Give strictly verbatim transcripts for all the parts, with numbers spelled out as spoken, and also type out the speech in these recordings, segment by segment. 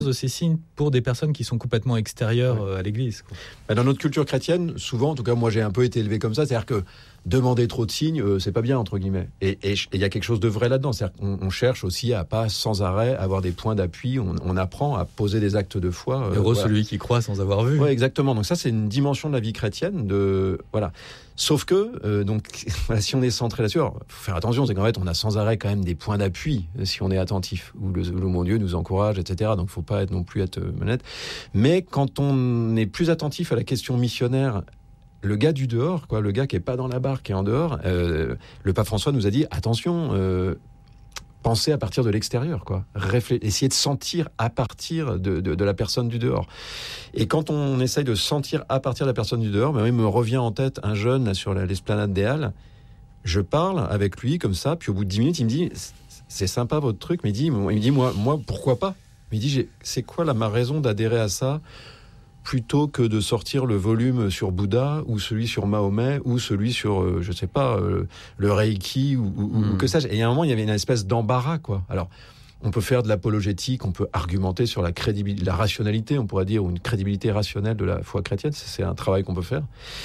de ces signes pour des personnes qui sont complètement extérieures ouais. à l'Église, quoi. Bah, dans notre culture chrétienne, souvent, en tout cas moi j'ai un peu été élevé comme ça, c'est-à-dire que demander trop de signes, euh, c'est pas bien entre guillemets. Et il y a quelque chose de vrai là-dedans, c'est-à-dire qu'on on cherche aussi à pas sans arrêt avoir des points d'appui, on, on apprend à poser des actes de foi. Euh, Heureux voilà. celui qui croit sans avoir vu. Oui, exactement. Donc ça c'est une dimension de la vie chrétienne, de voilà. Sauf que euh, donc si on est centré là-dessus, alors, faut faire attention, c'est qu'en fait on a sans arrêt quand même des points d'appui si on est attentif, où le, le mon Dieu nous encourage, et cetera. Donc faut pas être non plus être malade. Mais quand on est plus attentif à la question missionnaire, le gars du dehors, quoi, le gars qui est pas dans la barque, qui est en dehors, euh, le pape François nous a dit attention, euh, pensez à partir de l'extérieur, quoi. Réflé- essayez de sentir à partir de, de, de la personne du dehors. Et quand on essaye de sentir à partir de la personne du dehors, ben, il me revient en tête un jeune là, sur l'esplanade des Halles. Je parle avec lui comme ça, puis au bout de dix minutes, il me dit c'est sympa votre truc, mais il, dit, il me dit moi, moi pourquoi pas. Il me dit j'ai, c'est quoi là ma raison d'adhérer à ça, plutôt que de sortir le volume sur Bouddha ou celui sur Mahomet ou celui sur, euh, je sais pas, euh, le Reiki ou, ou, mmh. ou que sais-je. Et il y a un moment, il y avait une espèce d'embarras, quoi. Alors, on peut faire de l'apologétique, on peut argumenter sur la crédibilité, la rationalité, on pourrait dire, ou une crédibilité rationnelle de la foi chrétienne. C'est un travail qu'on peut faire.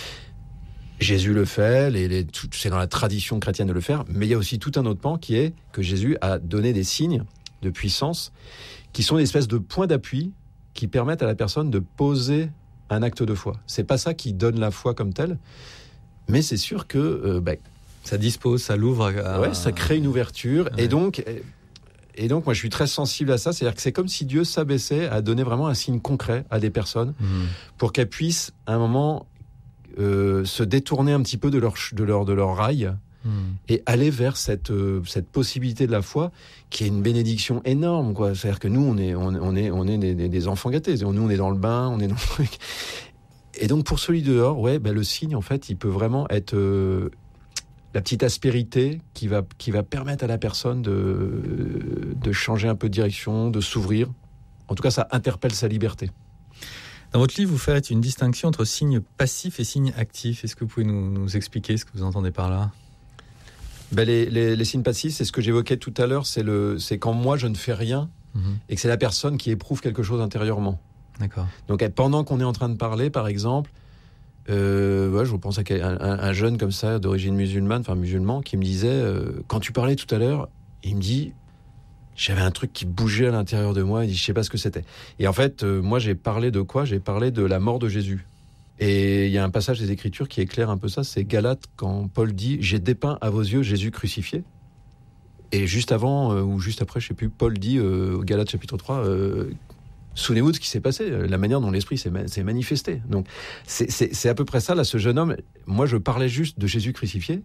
Jésus le fait, les, les, tout, c'est dans la tradition chrétienne de le faire, mais il y a aussi tout un autre pan qui est que Jésus a donné des signes de puissance qui sont une espèce de points d'appui qui permettent à la personne de poser un acte de foi. C'est pas ça qui donne la foi comme telle, mais c'est sûr que euh, bah, ça dispose, ça l'ouvre. À... Ouais, ça crée une ouverture, ouais. et donc, et donc moi je suis très sensible à ça. C'est-à-dire que c'est comme si Dieu s'abaissait à donner vraiment un signe concret à des personnes mmh. pour qu'elles puissent à un moment euh, se détourner un petit peu de leur de leur de leur rail. Et aller vers cette euh, cette possibilité de la foi qui est une bénédiction énorme, quoi. C'est-à-dire que nous on est on, on est on est des, des, des enfants gâtés. Nous on est dans le bain, on est dans le truc. Et donc pour celui dehors, ouais, ben le signe en fait, il peut vraiment être euh, la petite aspérité qui va qui va permettre à la personne de de changer un peu de direction, de s'ouvrir. En tout cas, ça interpelle sa liberté. Dans votre livre, vous faites une distinction entre signe passif et signe actif. Est-ce que vous pouvez nous, nous expliquer ce que vous entendez par là ? Ben les, les, les signes passifs, c'est ce que j'évoquais tout à l'heure, c'est, le, c'est quand moi je ne fais rien mmh. et que c'est la personne qui éprouve quelque chose intérieurement. D'accord. Donc pendant qu'on est en train de parler, par exemple, euh, ouais, je repense à un, un, un jeune comme ça, d'origine musulmane, enfin musulman, qui me disait, euh, quand tu parlais tout à l'heure, il me dit, j'avais un truc qui bougeait à l'intérieur de moi, il dit, je sais pas ce que c'était. Et en fait, euh, moi j'ai parlé de quoi ? J'ai parlé de la mort de Jésus. Et il y a un passage des Écritures qui éclaire un peu ça, c'est Galates, quand Paul dit « J'ai dépeint à vos yeux Jésus crucifié ». Et juste avant, euh, ou juste après, je sais plus, Paul dit, euh, Galates chapitre trois, euh, « Souvenez-vous de ce qui s'est passé, la manière dont l'Esprit s'est, s'est manifesté ». Donc c'est, c'est, c'est à peu près ça, là, ce jeune homme. Moi, je parlais juste de Jésus crucifié.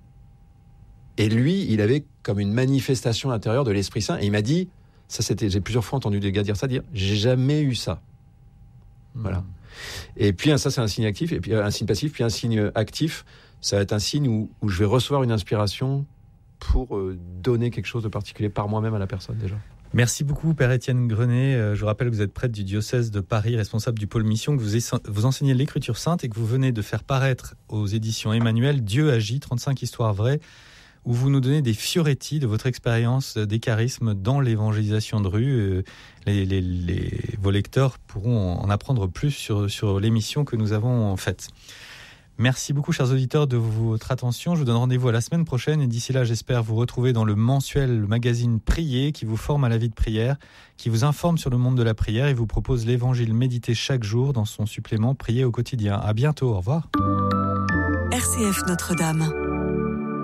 Et lui, il avait comme une manifestation intérieure de l'Esprit Saint. Et il m'a dit, ça c'était, j'ai plusieurs fois entendu des gars dire ça, dire « J'ai jamais eu ça ». Mmh. Voilà. Et puis ça c'est un signe actif, et puis un signe passif, puis un signe actif, ça va être un signe où, où je vais recevoir une inspiration pour euh, donner quelque chose de particulier par moi-même à la personne déjà. Merci beaucoup Père Étienne Grenet. Je rappelle que vous êtes prêtre du diocèse de Paris, responsable du pôle mission, que vous, vous enseignez l'écriture sainte et que vous venez de faire paraître aux éditions Emmanuel Dieu agit, trente-cinq histoires vraies, où vous nous donnez des fioretti de votre expérience des charismes dans l'évangélisation de rue. Les, les, les, vos lecteurs pourront en apprendre plus sur, sur l'émission que nous avons faite. Merci beaucoup, chers auditeurs, de votre attention. Je vous donne rendez-vous à la semaine prochaine et d'ici là, j'espère vous retrouver dans le mensuel magazine Prier qui vous forme à la vie de prière, qui vous informe sur le monde de la prière et vous propose l'évangile médité chaque jour dans son supplément Prier au quotidien. À bientôt, au revoir. R C F Notre-Dame.